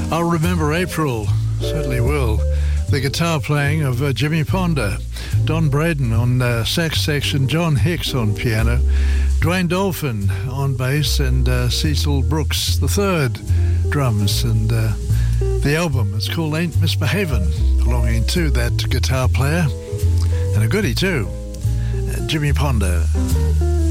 I'll remember April, certainly will. The guitar playing of Jimmy Ponder, Don Braden on sax section, John Hicks on piano, Dwayne Dolphin on bass, and Cecil Brooks III drums. And the album is called Ain't Misbehavin', belonging to that guitar player, and a goodie too, Jimmy Ponder.